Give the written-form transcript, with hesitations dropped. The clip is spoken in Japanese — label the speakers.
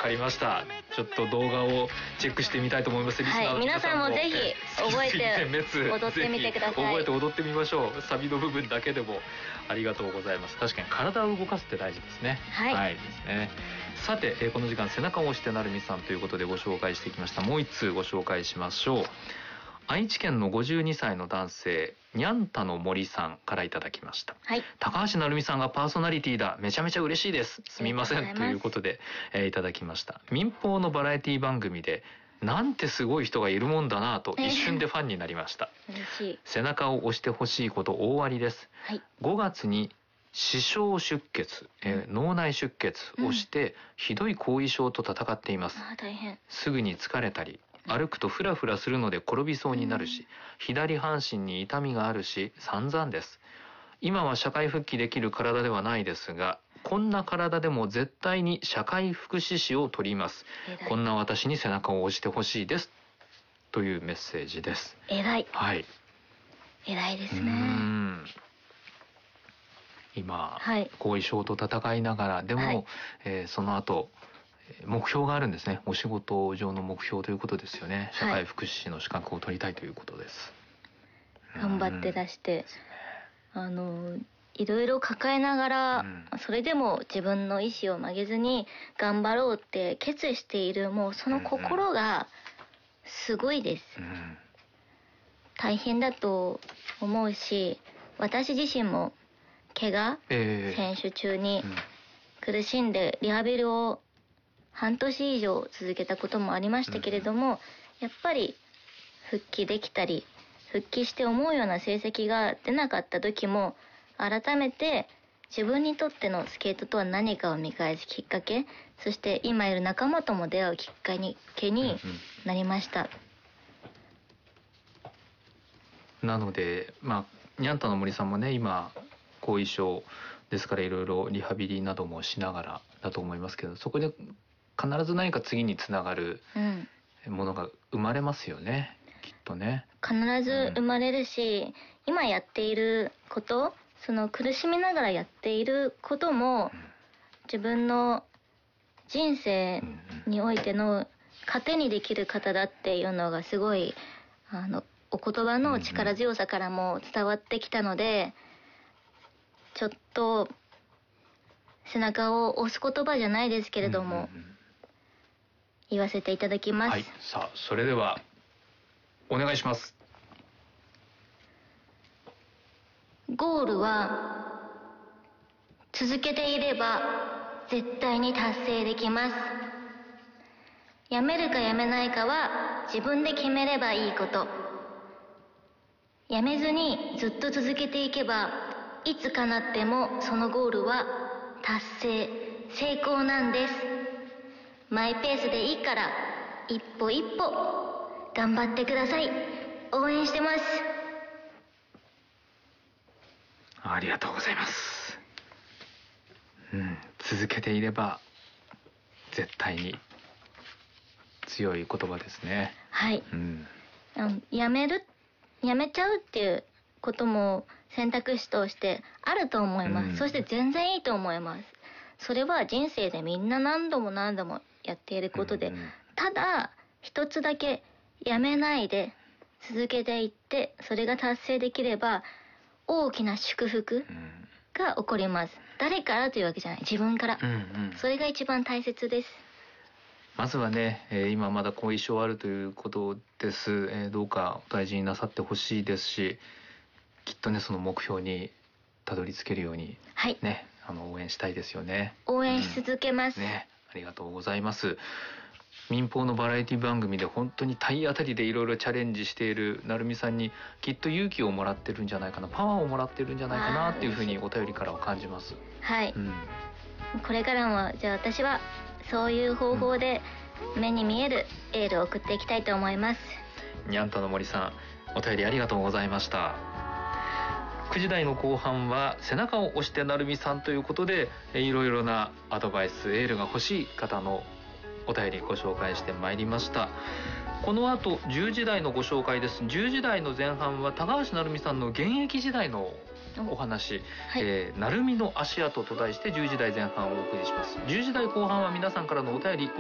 Speaker 1: かりました。ちょっと動画をチェックしてみたいと思います。リスナーの
Speaker 2: 皆さんもぜひ覚えて踊ってみてください。
Speaker 1: 覚えて踊ってみましょう。サビの部分だけでも。ありがとうございます。確かに体を動かすって大事ですね。はいですね。さて、この時間背中を押してなるみさんということでご紹介してきました。もう一通ご紹介しましょう。愛知県の52歳の男性にゃんたの森さんからいただきました。高橋なるみさんがパーソナリティだ、めちゃめちゃ嬉しいです、すみませんということで、いただきました。民放のバラエティ番組でなんてすごい人がいるもんだなと一瞬でファンになりました。
Speaker 2: 嬉しい。
Speaker 1: 背中を押してほしいこと大ありです。5月に視床出血、脳内出血をして、ひどい後遺症と闘っています。
Speaker 2: 大変。
Speaker 1: すぐに疲れたり歩くとフラフラするので転びそうになるし、左半身に痛みがあるし散々です。今は社会復帰できる体ではないですが、こんな体でも絶対に社会福祉士を取ります。こんな私に背中を押してほしいですというメッセージです。
Speaker 2: 偉い。偉いですね。
Speaker 1: 今、後遺症と闘いながらでも、その後目標があるんですね。お仕事上の目標ということですよね。社会福祉士の資格を取りたいということです。
Speaker 2: 頑張って出して、いろいろ抱えながら、それでも自分の意思を曲げずに頑張ろうって決意している、もうその心がすごいです。大変だと思うし、私自身も怪我、選手中に苦しんでリハビリを半年以上続けたこともありましたけれども、やっぱり復帰できたり、復帰して思うような成績が出なかった時も、改めて自分にとってのスケートとは何かを見返すきっかけ、そして今いる仲間とも出会うきっかけになりました。
Speaker 1: なので、にゃんたの森さんもね、今後遺症ですからいろいろリハビリなどもしながらだと思いますけど、そこで必ず何か次につながるものが生まれますよね、きっとね。
Speaker 2: 必ず生まれるし、今やっていること、その苦しみながらやっていることも、自分の人生においての糧にできる方だっていうのがすごいお言葉の力強さからも伝わってきたので、ちょっと背中を押す言葉じゃないですけれども、言わせていただきます。
Speaker 1: さあ、それではお願いします。
Speaker 2: ゴールは続けていれば絶対に達成できます。やめるかやめないかは自分で決めればいいこと。やめずにずっと続けていけば、いつかなってもそのゴールは達成、成功なんです。マイペースでいいから一歩一歩頑張ってください。応援してます。
Speaker 1: ありがとうございます。続けていれば絶対に強い言葉ですね。
Speaker 2: やめちゃうっていうことも選択肢としてあると思います。そして全然いいと思います。それは人生でみんな何度も何度もやっていることで、ただ一つだけやめないで続けていって、それが達成できれば大きな祝福が起こります。誰からというわけじゃない、自分から。それが一番大切です。
Speaker 1: まずはね、今まだ後遺症あるということです。どうかお大事になさってほしいですし、きっとね、その目標にたどり着けるように、ね、応援したいですよね。
Speaker 2: 応援し続けます。
Speaker 1: ありがとうございます。民放のバラエティ番組で本当に体当たりでいろいろチャレンジしているなるみさんに、きっと勇気をもらってるんじゃないかな、パワーをもらってるんじゃないかなっていうふうにお便りからは感じます。
Speaker 2: これからもじゃあ私はそういう方法で目に見えるエールを送っていきたいと思います。
Speaker 1: にゃんたの森さん、お便りありがとうございました。9時台の後半は背中を押してなるみさんということで、いろいろなアドバイス、エールが欲しい方のお便りご紹介してまいりました。この後10時台のご紹介です。10時台の前半は高橋なるみさんの現役時代のお話、なるみの足跡と題して10時台前半をお送りします。10時台後半は皆さんからのお便り